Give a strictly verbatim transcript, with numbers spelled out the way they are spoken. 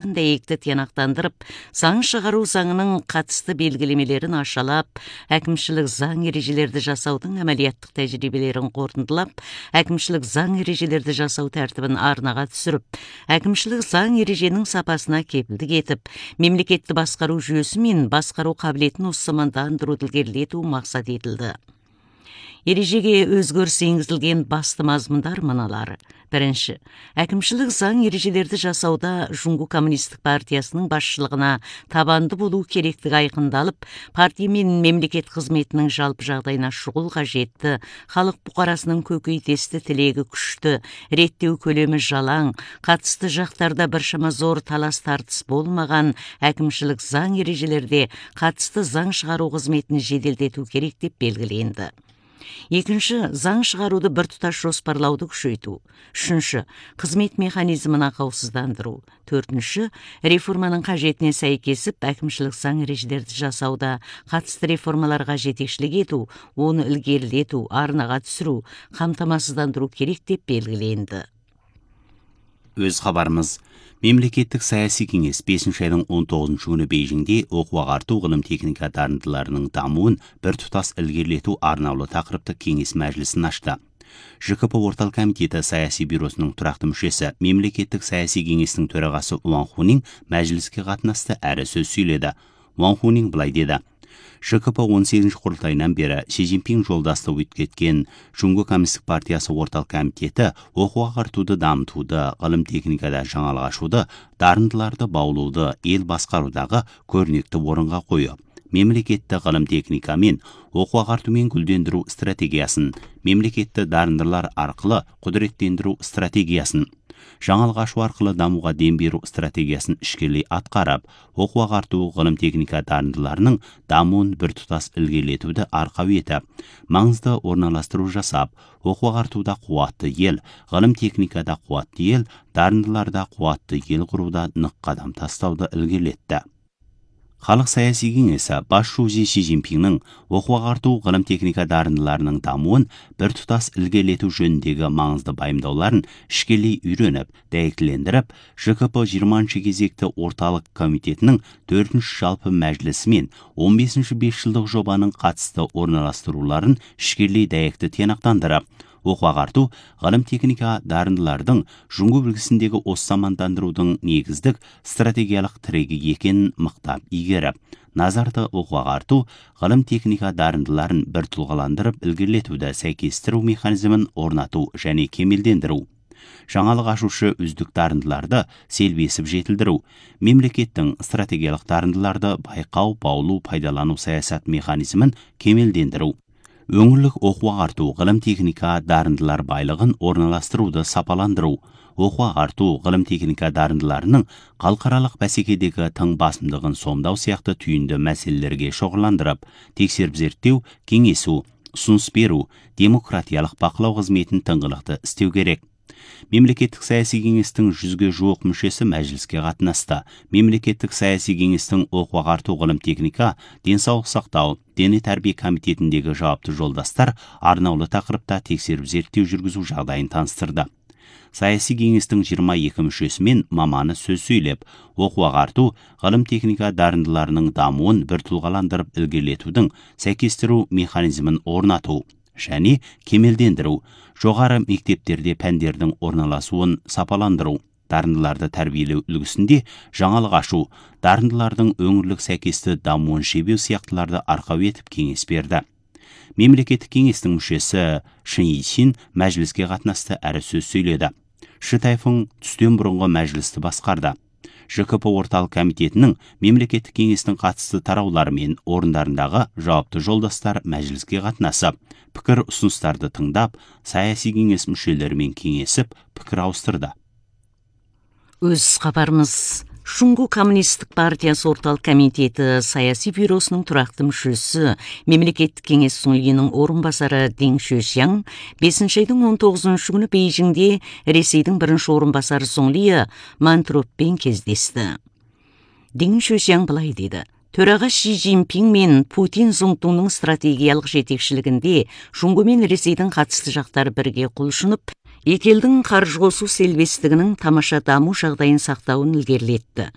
кабилетин дәйекті тиянақтандырып, заң шығару заңының қатысты белгілемелерін ашалап, әкімшілік заң ережелерді жасаудың әмәлияттық тәжірибелерін қорытындылап, әкімшілік заң ережелерді жасау тәртібін арнаға түсіріп, әкімшілік заң ереженің сапасына кепілдік етіп, мемлекетті басқару жүйесі мен басқару қабілетін осы мамандандыруды ілгерілету мақсат етілді. Ережеге өзгеріс енгізілген басты мазмұндар мыналары. Бірінші, әкімшілік заң ережелерді жасауда Жұңгу коммунистік партиясының басшылығына табанды болу керектігі айқындалып, партия мен мемлекет қызметінің жалпы жағдайына шұғыл қажетті, халық бұқарасының көкейтесті тілегі күшті, реттеу көлемі жалаң, қатысты жақтарда біршама зор талас тартыс болмаған әкімшілік заң ережелерде қатысты заң шығару қызметін жеделдету керек деп белгіленді. Екінші, заң шығаруды біртұтас жоспарлауды күшейту. Үшінші, қызмет механизмін ақаусыздандыру. Төртінші, реформаның қажетіне сәйкесіп әкімшілік заң ережелерді жасауда қатысты реформаларға жетекшілік ету, оны ілгерілету, арнаға түсіру, қамтамасыздандыру керек деп белгіленді. Өз хабарымыз. Мемлекеттік саяси кеңес бесінші айдың он тоғызыншы күні Бейжіңде оқу ағарту ғылым техника дарындыларының дамуын біртұтас ілгерілету арнаулы тақырыпты кеңес мәжілісін ашты. ЖКП орталық комитеті саяси бюросының тұрақты мүшесі, мемлекеттік саяси кеңестің төрағасы Уан Хунин мәжіліске қатынасты әрі сөз сөйледі. Уан Хунин былай деді: ЖКП он сегізінші құрылтайынан бері Си Цзиньпин жолдасты өткеткен Жұңгу коммунистік партиясы орталық комитеті оқу ағартуды дамытуды, ғылым техникада жаңалық ашуды, дарындыларды баулуды ел басқарудағы көрнекті орынға қойып, мемлекетті ғылым техника мен оқу ағартумен гүлдендіру стратегиясын, мемлекетті дарындылар арқылы құдіреттендіру стратегиясын, жаңалық ашу арқылы дамуға дем беру стратегиясын ішкерлей атқарып, оқу ағарту ғылым техника дарындыларының дамуын біртұтас ілгерілетуді арқау етіп, маңызды орналастыру жасап, оқу ағартуда қуатты ел, ғылым техникада қуатты ел, дарындыларда қуатты ел құруда нық қадам тастауды ілгерілетті. Халық саяси кеңесі басшысы Си Цзиньпиннің оқу ағарту ғылым техника дарындыларының дамуын біртұтас ілгерілету жөніндегі маңызды байымдауларын ішкелей үйреніп, дәйектілендіріп, ЖКП жиырманшы кезекті орталық комитетінің төртінші жалпы мәжілісі мен он бесінші бесжылдық жобаның қатысты орналастыруларын ішкелей дәйекті тиянақтандырып, оқу ағарту ғылым техника дарындылардың Жұңгу үлгісіндегі осы замандандырудың негіздік стратегиялық тірегі екенін мықтап игеріп, назарды оқу ағарту ғылым техника дарындыларын бір тұлғаландырып ілгерілетуді сәйкестіру механизмін орнату және кемелдендіру, жаңалық ашушы үздік дарындыларды селбесіп жетілдіру, мемлекеттің стратегиялық дарындыларды байқау, баулу, пайдалану саясат механизмін кемелдендіру, өңірлік оқу ағарту ғылым техника дарындылар байлығын орналастыруды сапаландыру, оқу ағарту ғылым техника дарындыларының халықаралық бәсекедегі тың басымдығын сомдау сияқты түйінді мәселелерге шоғырландырып, тексеріп зерттеу, кеңесу, ұсыныс беру, демократиялық бақылау қызметін тыңғылықты істеу керек. Мемлекеттік саяси кеңестің жүзге жуық мүшесі мәжіліске қатынасты. Мемлекеттік саяси кеңестің оқу ағарту ғылым техника, денсаулық сақтау, дене тәрбие комитетіндегі жауапты жолдастар арнаулы тақырыпта тексеріп зерттеу жүргізу жағдайын таныстырды. Саяси кеңестің жиырма екі мүшесі мен маманы сөз сөйлеп, оқу ағарту ғылым техника дарындыларының дамуын бір тұлғаландырып ілгерілетудің сәйкестіру механизмін орнату және кемелдендіру, жоғары мектептерде пәндердің орналасуын сапаландыру, дарындыларды тәрбиелеу үлгісінде жаңалық ашу, дарындылардың өңірлік сәйкесті дамуын шебеу сияқтыларды арқау етіп кеңес берді. Мемлекеттік кеңестің мүшесі Шин Йичин мәжіліске қатынасты әрі сөз сөйледі. Ши Тайфун түстен бұрынғы мәжілісті басқарды. ЖКП орталық комитетінің мемлекеттік кеңестің қатысты тараулары мен орындарындағы жауапты жолдастар мәжіліске қатынасып, пікір ұсыныстарды тыңдап, саяси кеңес мүшелерімен кеңесіп, пікір ауыстырды. Өз хабарымыз. Жұңгу коммунистік партиясы орталық комитеті саяси бюросының тұрақты мүшесі, мемлекеттік кеңес ұйының орынбасары Дин Шуйшян бесінші айдың он тоғызыншы күні Бейжіңде Ресейдің бірінші орынбасары Зоңли Мантроппен кездесті. Дин Шуйшян былай деді: Төраға Си Цзиньпин мен Путин Зоңтунның стратегиялық жетекшілігінде Жұңгу мен Ресейдің қатысты жақтары бірге құлшынып, екі елдің қаржы қосу селбестігінің тамаша даму жағдайын сақтауын ілгерілетті.